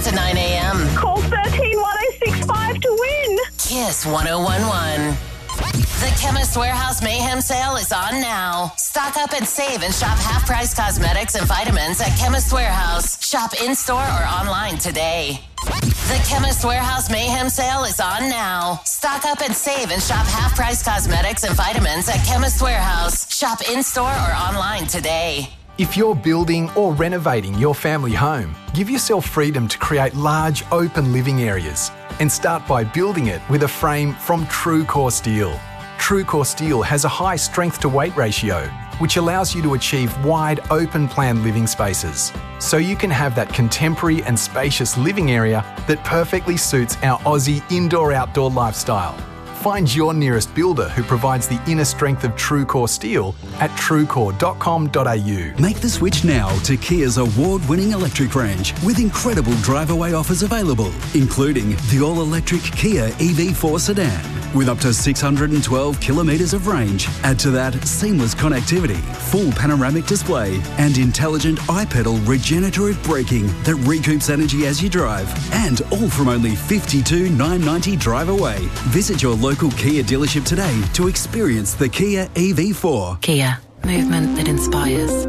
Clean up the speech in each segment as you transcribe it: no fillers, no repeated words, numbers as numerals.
6 to 9 a.m. Call 131065 to win. Kiss 1011. The Chemist Warehouse Mayhem Sale is on now. Stock up and save and shop half-price cosmetics and vitamins at Chemist Warehouse. Shop in-store or online today. The Chemist Warehouse Mayhem Sale is on now. Stock up and save and shop half-price cosmetics and vitamins at Chemist Warehouse. Shop in-store or online today. If you're building or renovating your family home, give yourself freedom to create large, open living areas and start by building it with a frame from TrueCore Steel. TrueCore Steel has a high strength-to-weight ratio, which allows you to achieve wide, open-plan living spaces, so you can have that contemporary and spacious living area that perfectly suits our Aussie indoor-outdoor lifestyle. Find your nearest builder who provides the inner strength of TrueCore Steel at truecore.com.au. Make the switch now to Kia's award-winning electric range with incredible drive-away offers available, including the all-electric Kia EV4 sedan with up to 612 kilometres of range. Add to that seamless connectivity, full panoramic display and intelligent iPedal regenerative braking that recoups energy as you drive. And all from only $52,990 drive away. Visit your local Kia dealership today to experience the Kia EV4. Kia, movement that inspires.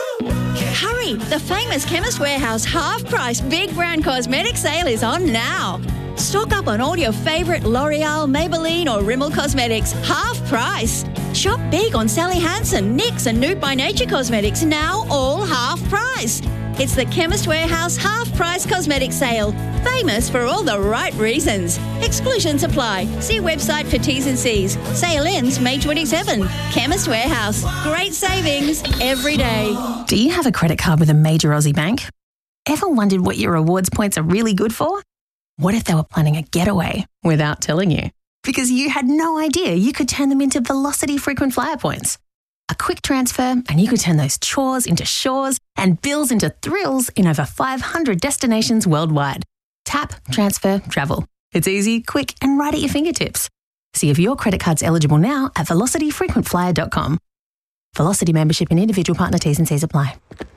Hurry! The famous Chemist Warehouse half-price big brand cosmetic sale is on now. Stock up on all your favourite L'Oreal, Maybelline or Rimmel cosmetics, half price. Shop big on Sally Hansen, NYX and Nude by Nature cosmetics, now all half price. It's the Chemist Warehouse half-price cosmetic sale. Famous for all the right reasons. Exclusions apply. See website for T's and C's. Sale ends May 27. Chemist Warehouse. Great savings every day. Do you have a credit card with a major Aussie bank? Ever wondered what your rewards points are really good for? What if they were planning a getaway without telling you? Because you had no idea you could turn them into Velocity frequent flyer points. A quick transfer and you could turn those chores into shores and bills into thrills in over 500 destinations worldwide. Tap, transfer, travel. It's easy, quick and right at your fingertips. See if your credit card's eligible now at velocityfrequentflyer.com. Velocity membership and individual partner T's and C's apply.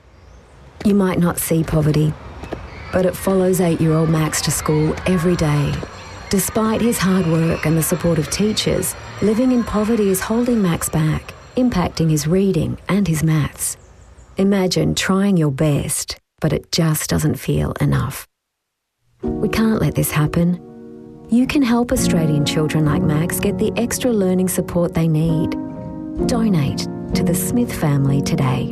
You might not see poverty, but it follows 8-year-old Max to school every day. Despite his hard work and the support of teachers, living in poverty is holding Max back, impacting his reading and his maths. Imagine trying your best, but it just doesn't feel enough. We can't let this happen. You can help Australian children like Max get the extra learning support they need. Donate to the Smith family today.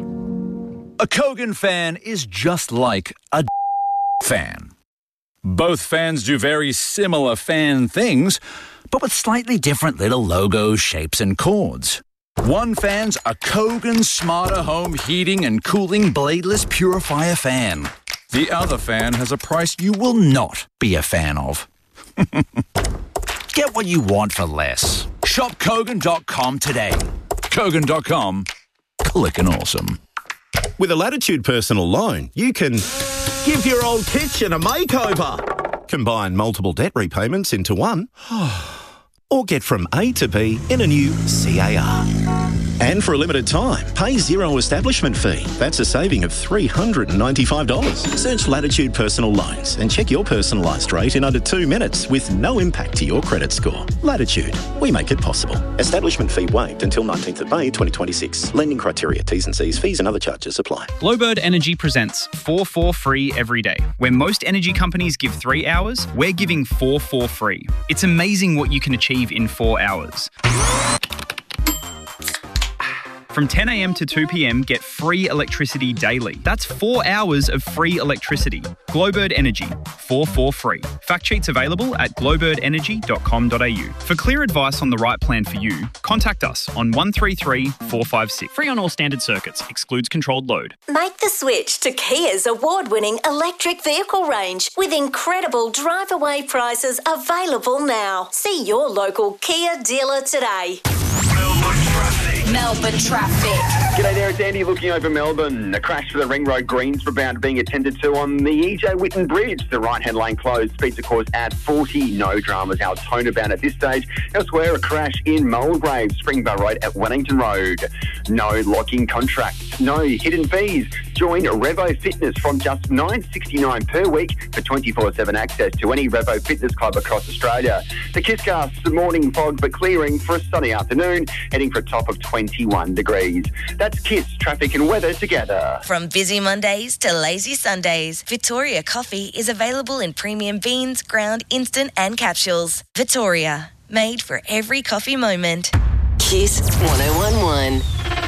A Kogan fan is just like a fan. Both fans do very similar fan things, but with slightly different little logos, shapes and cords. One fan's a Kogan Smarter Home Heating and Cooling Bladeless Purifier fan. The other fan has a price you will not be a fan of. Get what you want for less. Shop Kogan.com today. Kogan.com. Clickin' awesome. With a Latitude personal loan, you can give your old kitchen a makeover, combine multiple debt repayments into one, or get from A to B in a new CAR. And for a limited time, pay zero establishment fee. That's a saving of $395. Search Latitude Personal Loans and check your personalised rate in under 2 minutes with no impact to your credit score. Latitude, we make it possible. Establishment fee waived until 19th of May 2026. Lending criteria, T's and C's, fees and other charges apply. Glowbird Energy presents 4 for free every day. Where most energy companies give 3 hours, we're giving 4 for free. It's amazing what you can achieve in 4 hours. From 10 a.m. to 2 p.m, get free electricity daily. That's 4 hours of free electricity. Glowbird Energy, 4 for free. Fact sheets available at glowbirdenergy.com.au. For clear advice on the right plan for you, contact us on 133 456. Free on all standard circuits. Excludes controlled load. Make the switch to Kia's award-winning electric vehicle range with incredible drive-away prices available now. See your local Kia dealer today. Melbourne traffic. G'day there, it's Andy looking over Melbourne. A crash for the Ring Road Greensborough bound being attended to on the EJ Whitten Bridge. The right-hand lane closed. Speeds, of course, at 40. No dramas. Altona bound at this stage. Elsewhere, a crash in Mulgrave, Springbar Road at Wellington Road. No locking contracts. No hidden fees. Join Revo Fitness from just $9.69 per week for 24/7 access to any Revo Fitness club across Australia. The Kisscast, morning fog but clearing for a sunny afternoon, heading for a top of 21 degrees. That's Kiss, traffic and weather together. From busy Mondays to lazy Sundays, Victoria Coffee is available in premium beans, ground, instant and capsules. Victoria, made for every coffee moment. Kiss 1011.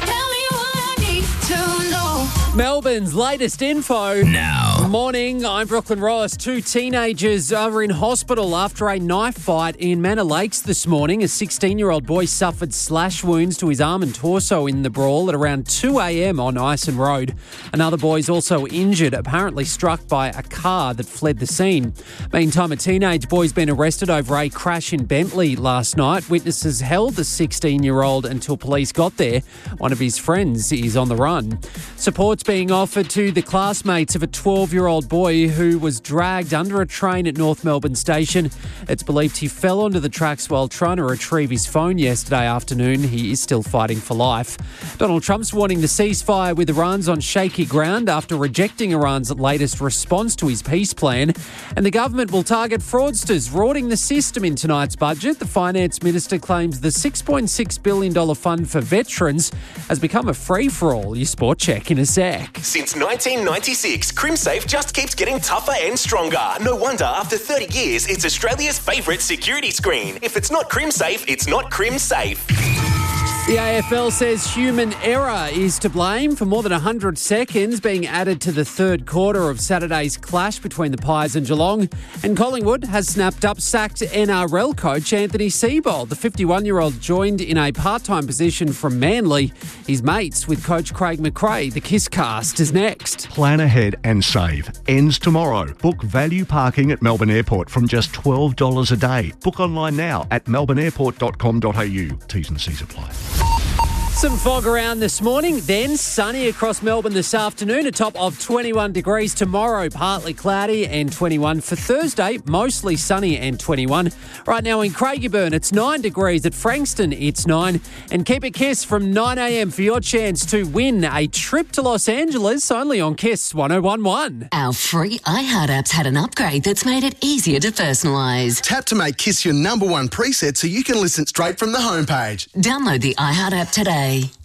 Melbourne's latest info. Now. Morning, I'm Brooklyn Ross. 2 teenagers are in hospital after a knife fight in Manor Lakes this morning. A 16-year-old boy suffered slash wounds to his arm and torso in the brawl at around 2 a.m. on Ison Road. Another boy is also injured, apparently struck by a car that fled the scene. Meantime, a teenage boy's been arrested over a crash in Bentley last night. Witnesses held the 16-year-old until police got there. One of his friends is on the run. Support's being offered to the classmates of a 12-year-old boy who was dragged under a train at North Melbourne Station. It's believed he fell onto the tracks while trying to retrieve his phone yesterday afternoon. He is still fighting for life. Donald Trump's warning the ceasefire with Iran's on shaky ground after rejecting Iran's latest response to his peace plan. And the government will target fraudsters rorting the system in tonight's budget. The finance minister claims the $6.6 billion fund for veterans has become a free-for-all. Your sport check in a sec. Since 1996, CrimSafe just keeps getting tougher and stronger. No wonder after 30 years, it's Australia's favourite security screen. If it's not CrimSafe, it's not CrimSafe. The AFL says human error is to blame for more than 100 seconds being added to the third quarter of Saturday's clash between the Pies and Geelong. And Collingwood has snapped up sacked NRL coach Anthony Seibold. The 51-year-old joined in a part-time position from Manly. He's mates with coach Craig McRae. The Kisscast is next. Plan ahead and save. Ends tomorrow. Book value parking at Melbourne Airport from just $12 a day. Book online now at melbourneairport.com.au. T's and C's apply. Some fog around this morning, then sunny across Melbourne this afternoon, a top of 21 degrees tomorrow, partly cloudy, and 21 for Thursday, mostly sunny and 21. Right now in Craigieburn, it's 9 degrees. At Frankston, it's 9. And keep a Kiss from 9 a.m. for your chance to win a trip to Los Angeles, only on Kiss 1011. Our free iHeart app's had an upgrade that's made it easier to personalise. Tap to make Kiss your number one preset so you can listen straight from the homepage. Download the iHeart app today.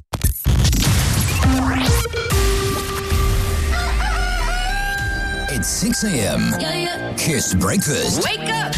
It's 6 a.m. Kiss Breakfast. Wake up!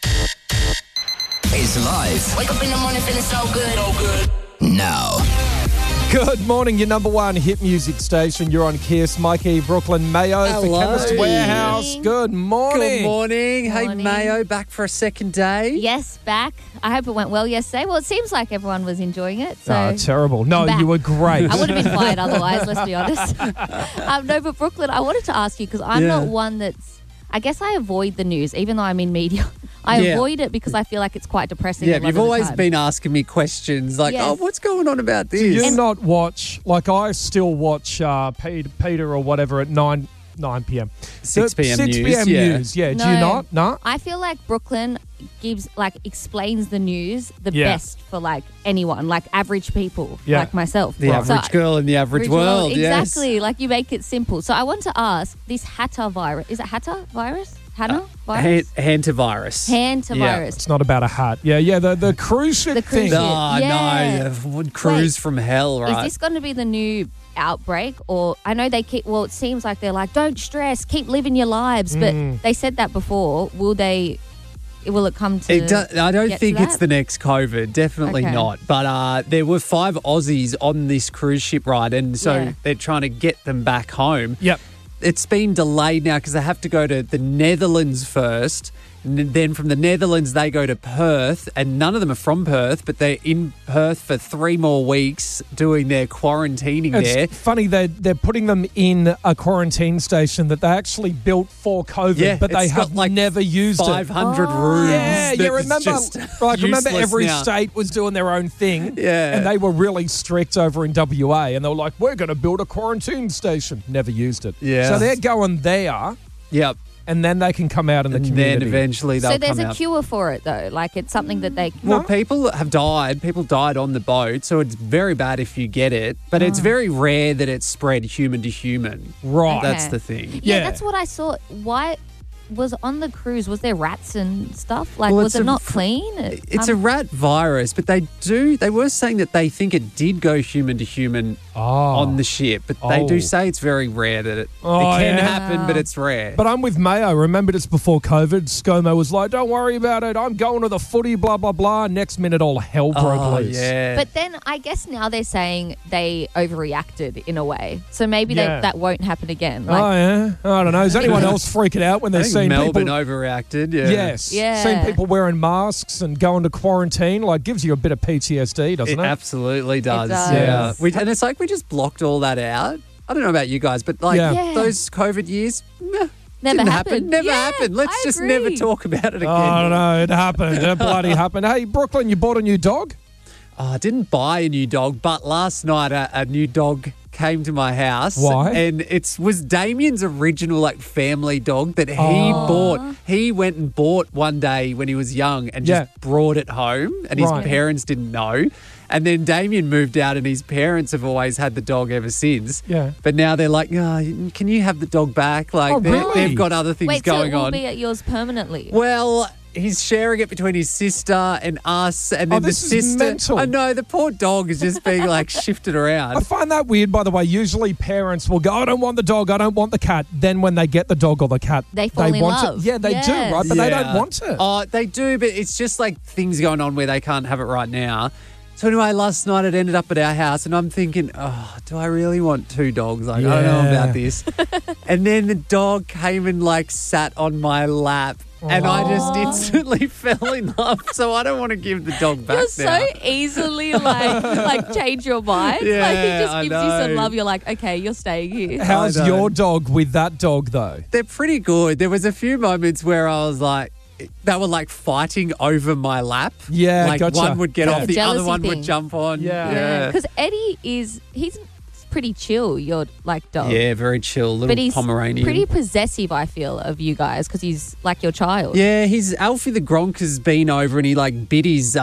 It's live. Wake up in the morning feeling so good. Now. Good morning, your number one hit music station. You're on Kiss. Mikey, Brooklyn, Mayo for Chemist Warehouse. Good morning. Good morning. Hey, Mayo, back for a second day. Yes, back. I hope it went well yesterday. Well, it seems like everyone was enjoying it. So Oh, terrible. No, you were great. I would have been fired otherwise, let's be honest. No, but Brooklyn, I wanted to ask you, because I'm not one that's, I guess I avoid the news, even though I'm in media. I avoid it because I feel like it's quite depressing. Yeah, you've always been asking me questions like, oh, what's going on about this? Do you not watch, like I still watch Peter or whatever at 9 p.m. 6 p.m. 6 news. p.m. news, yeah. No, Do you not? No? I feel like Brooklyn explains the news the best for anyone, average people like myself. The average girl in the average world, exactly. Like you make it simple. So I want to ask, this Hatta virus, is it Hatta virus? Hantavirus? Hantavirus. Hantavirus. Yeah, it's not about a hat. Yeah, the cruise ship thing. No, cruise from hell, right? Is this going to be the new outbreak? Or I know they keep, it seems like they're like, don't stress, keep living your lives. But they said that before. Will it come to I don't think it's the next COVID. Definitely not. But there were 5 Aussies on this cruise ship ride, and so they're trying to get them back home. Yep. it's been delayed now because they have to go to the Netherlands first. And then from the Netherlands, they go to Perth, and none of them are from Perth, but they're in Perth for 3 more weeks doing their quarantining there. It's funny, they're putting them in a quarantine station that they actually built for COVID, but they have never used 500 rooms. Yeah, remember every now. state was doing their own thing, Yeah. and they were really strict over in WA, and they were like, we're going to build a quarantine station. Never used it. Yeah. So they're going there. Yep. And then they can come out in the community. Then eventually they'll So there's come a out. cure for it, though. Like, it's something that they... Well, people have died. People died on the boat, so it's very bad if you get it. But it's very rare that it's spread human to human. Right. Okay. That's the thing. Yeah, that's what I saw. Why was on the cruise? Was there rats and stuff? Like, Well, was it's it a- not clean? It's a rat virus, but they were saying that they think it did go human to human on the ship, but they do say it's very rare that it can happen, but it's rare. But I'm with Mayo. Remember this before COVID? ScoMo was like, don't worry about it. I'm going to the footy, blah, blah, blah. Next minute, all hell broke loose. Yeah. But then I guess now they're saying they overreacted in a way. So maybe Yeah. that won't happen again. Oh, yeah? I don't know. Is anyone else freaking out when I they're think seeing Melbourne people... overreacted, yeah. Yes. Yeah. Seeing people wearing masks and going to quarantine, like, gives you a bit of PTSD, doesn't it? Absolutely does. does. Yeah. And it's like we just blocked all that out. I don't know about you guys, but like Yeah. those COVID years, Never didn't happened. happen. Never Yeah, happened. Let's I just agree. never talk about it again. I don't know. It happened. It bloody happened. Hey, Brooklyn, you bought a new dog? Oh, I didn't buy a new dog, but last night a new dog came to my house. Why? And it was Damien's original like family dog that he bought. He went and bought one day when he was young and just brought it home, and his Right. parents didn't know. And then Damien moved out, and his parents have always had the dog ever since. Yeah. But now they're like, oh, can you have the dog back? Like, Oh, really? they've got other things Wait, so going it will on. be at yours permanently? Well, he's sharing it between his sister and us, and then this the is sister. mental. I know the poor dog is just being like shifted I around. find that weird, by the way. Usually parents will go, I don't want the dog, I don't want the cat. Then when they get the dog or the cat, They fall in want love. it. Yeah, they do, Yes. right? But they don't want it. Oh, they do, but it's just like things going on where they can't have it right now. So anyway, last night it ended up at our house, and I'm thinking, oh, do I really want 2 dogs? Like, I don't know Yeah. about this. And then the dog came and like sat on my lap. And I just instantly fell in love, so I don't want to give the dog back You're now. so easily like change your mind. Yeah, like he just I gives you some know. love. You're like, okay, you're staying here. How's I know. your dog with that dog, though? They're pretty good. There was a few moments where I was like, they were like fighting over my lap. Yeah, like gotcha. one would get Yeah. off, the Jealousy other one thing. would jump on. Yeah. Because Eddie he's pretty chill, your like dog. Yeah, very chill, little But he's Pomeranian. pretty possessive, I feel, of you guys because he's like your child. Yeah, his Alfie the Gronk has been over and he like bit his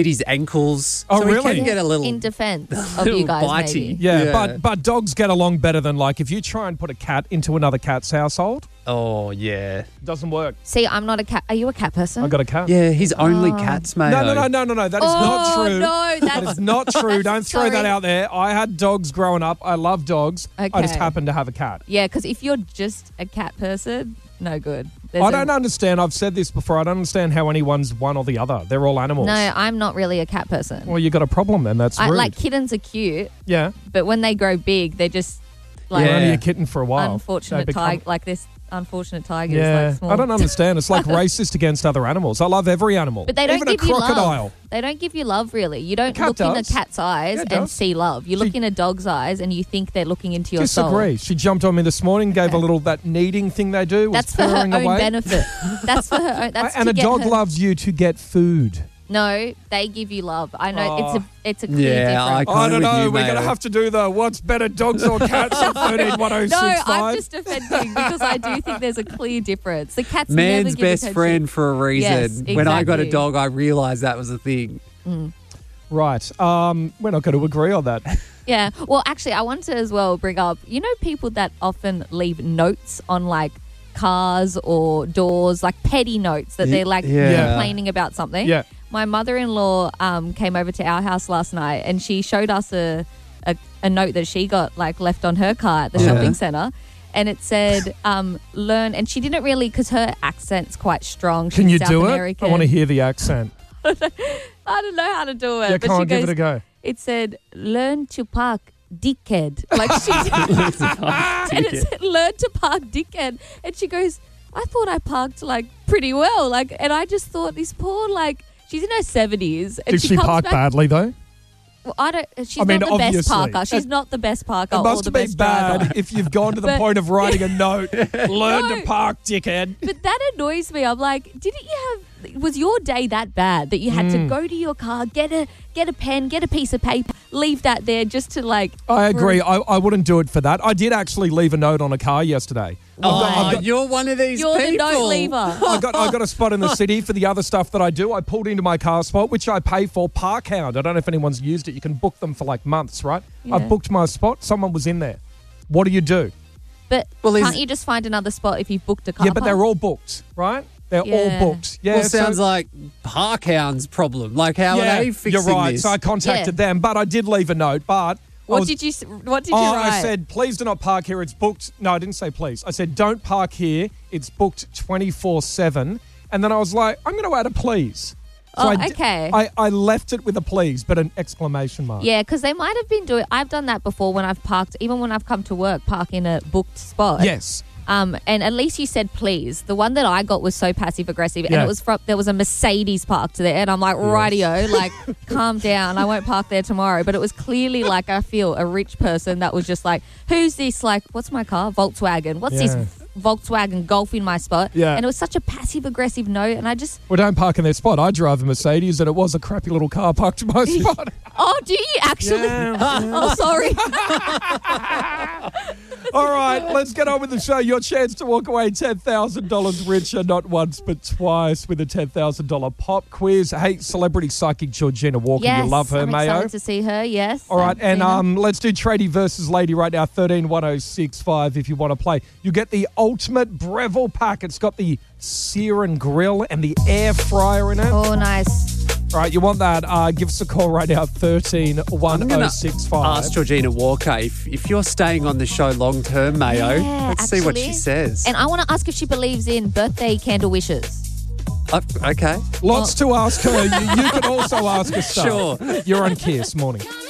ankles. Oh, so really? He can get a little In defense of little you guys, bitey. maybe. Yeah, but dogs get along better than, like, if you try and put a cat into another cat's household, Oh yeah. it doesn't work. See, I'm not a cat. Are you a cat person? I got a cat. Yeah, he's only cats, mate. No. That is not true. No, That is not true. Don't throw that sorry. out there. I had dogs growing up. I love dogs. I just Okay. happened to have a cat. Yeah, because if you're just a cat person, no good. I don't understand. I've said this before. I don't understand how anyone's one or the other. They're all animals. No, I'm not really a cat person. Well, you got a problem then. That's I rude. like kittens are cute, yeah. but when they grow big, they're just like You're only a kitten for a while. unfortunate They become- tiger, like this unfortunate tigers. Yeah, like small. I don't understand. It's like racist against other animals. I love every animal. But they don't Even give a you crocodile. love. They don't give you love, really. You don't cat look in a does. cat's eyes Yeah, it and does. see love. You look in a dog's eyes and you think they're looking into your soul. Disagree. She jumped on me this morning, gave a little that kneading thing they do. Was That's for her purring own away. benefit. That's for her own. That's And to a get dog her. loves you to get food. No, they give you love. I know Oh. it's a clear difference. I don't know. We're going to have to do the what's better, dogs or cats at 131065. No, I'm just defending because I do think there's a clear difference. The cats never Man's give best attention. friend for a reason. Yes, When I got a exactly. dog, I realised that was a thing. Right. We're not going to agree on that. Yeah. Well, actually, I want to as well bring up, people that often leave notes on like cars or doors, like petty notes that they're like Yeah. complaining about something. Yeah. My mother-in-law came over to our house last night and she showed us a note that she got like left on her car at the shopping centre. And it said, learn, and she didn't really, because her accent's quite strong. Can She's you South do American. it? I want to hear the accent. I don't know how to do it. Yeah, but come she on, give goes, it a go. It said, learn to park dickhead. Like and it said, learn to park dickhead. And she goes, I thought I parked like pretty well. Like, and I just thought this poor, like, she's in her 70s. And Did she comes park back, badly though? Well, she's not the best obviously. parker. She's not the best parker It must or the have been best bad driver. if you've gone to the But- point of writing a note. Learn No. to park, dickhead. But that annoys me. I'm like, didn't you have? Was your day that bad that you had to go to your car, get a pen, get a piece of paper, leave that there just to like? I agree. I wouldn't do it for that. I did actually leave a note on a car yesterday. You're one of these You're people. the note leaver. I got a spot in the city for the other stuff that I do. I pulled into my car spot, which I pay for. Parkhound. I don't know if anyone's used it. You can book them for like months, right? Yeah. I booked my spot. Someone was in there. What do you do? But Well, can't you just find another spot if you've booked a car? Yeah, but park? they're all booked, right? They're Yeah. all booked. Yeah, Well, sounds like Parkhound's problem. Like, how are they fixing you're right. this? So I contacted them, but I did leave a note. But What did you write? I said, please do not park here. It's booked. No, I didn't say please. I said, don't park here. It's booked 24/7. And then I was like, I'm going to add a please. So okay. I left it with a please, but an exclamation mark. Yeah, because they might have been doing. I've done that before when I've parked, even when I've come to work, park in a booked spot. Yes. And at least you said please. The one that I got was so passive aggressive, and Yeah. it was there was a Mercedes parked there, and I'm like, rightio, like calm down. I won't park there tomorrow. But it was clearly like I feel a rich person that was just like, who's this? Like, what's my car? Volkswagen. What's this Volkswagen Golf in my spot? Yeah. And it was such a passive aggressive note, and I just. Well, don't park in their spot. I drive a Mercedes, and it was a crappy little car parked in my spot. Oh, do you actually? Yeah. Oh, sorry. All right, let's get on with the show. Your chance to walk away $10,000 richer, not once but twice, with a $10,000 pop quiz. Hey, celebrity psychic Georgina Walker, Yes, you love her, I'm Mayo. excited to see her. Yes. All right, I've seen her. and let's do tradie versus lady right now. 131065 if you want to play. You get the ultimate Breville pack. It's got the sear and grill and the air fryer in it. Oh, nice. All right, you want that? Give us a call right now. 131065. Ask Georgina Walker if you're staying on the show long term, Mayo. Yeah, Let's see what she actually. says. And I want to ask if she believes in birthday candle wishes. Okay. Lots to ask her. You can also ask us stuff. Sure. You're on Kiss. Morning.